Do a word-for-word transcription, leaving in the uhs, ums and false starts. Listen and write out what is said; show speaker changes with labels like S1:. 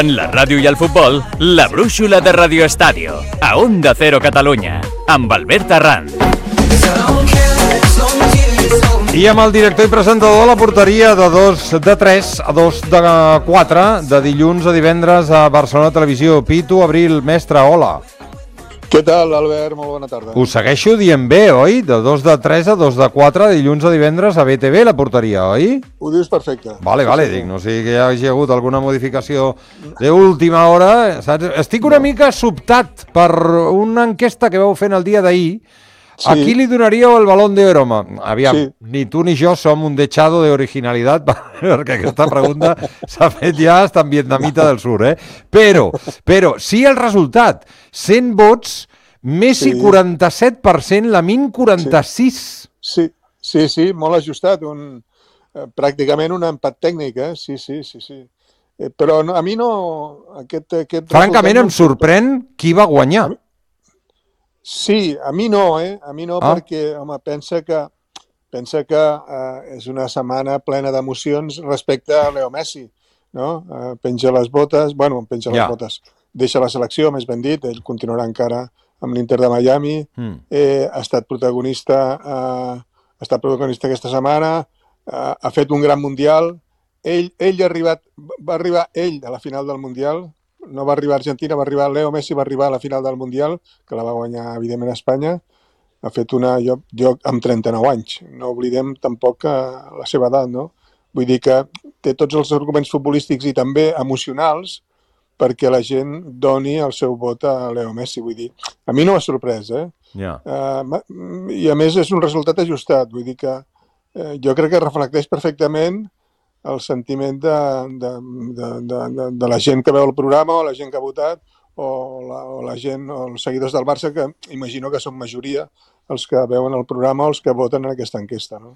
S1: En la ràdio i el futbol, la brúixola de Radio Estadio, a Onda Cero Catalunya, amb Albert Arranz.
S2: I amb el director i presentador a la porteria de dos de tres a dos de quatre, de dilluns a divendres a Barcelona Televisió. Pitu Abril, mestre, hola.
S3: Què tal, Albert? Molt bona tarda.
S2: Us segueixo dient bé, oi? De dos de tres a dos de quatre, de dilluns a divendres a B T V, la porteria, oi?
S3: Ho dius perfecte.
S2: Vale, vale, dic, no sé que hi hagi hagut alguna modificació d'última hora, saps? Estic una mica sobtat per una enquesta que vau fent el dia d'ahir.
S3: Sí.
S2: ¿A qui li donaríeu el Balón de Oro, home? Aviam,
S3: Sí.
S2: ni tu ni jo som un dechado de originalitat, perquè aquesta pregunta s'ha fet ja hasta en vietnamita del sur, eh? Però, però, sí el resultat, cent vots, Messi
S3: Sí.
S2: quaranta-set per cent, Lamine quaranta-sis.
S3: Sí, sí, sí, molt ajustat. Un, eh, pràcticament un empat tècnic, eh? Sí, sí, sí, sí. Eh, però no, a mi no... Aquest, aquest
S2: Francament,
S3: resultat
S2: em
S3: no-
S2: sorprèn qui va guanyar.
S3: Sí, a mi no, eh? A mi no,
S2: Ah.
S3: perquè, home, pensa que pensa que eh, és una setmana plena d'emocions respecte a Leo Messi, no? Eh, penja les botes, bueno, penja les
S2: Ja.
S3: botes, deixa la selecció, més ben dit, ell continuarà encara amb l'Inter de Miami,
S2: Mm.
S3: eh, ha estat protagonista eh, ha estat protagonista aquesta setmana, eh, ha fet un gran Mundial, ell, ell ha arribat, va arribar ell a la final del Mundial, no va arribar a Argentina, va arribar Leo Messi, va arribar a la final del Mundial, que la va guanyar, evidentment, a Espanya. Ha fet una... Jo, jo amb trenta-nou anys. No oblidem tampoc que la seva edat, no? Vull dir que té tots els arguments futbolístics i també emocionals perquè la gent doni el seu vot a Leo Messi. Vull dir, a mi no m'ha sorprès, eh?
S2: Ja.
S3: Uh, ma- I a més és un resultat ajustat. Vull dir que eh, jo crec que reflecteix perfectament el sentiment de, de, de, de, de, de la gent que veu el programa o la gent que ha votat o la, o la gent o els seguidors del Barça, que imagino que són majoria els que veuen el programa o els que voten en aquesta enquesta, no?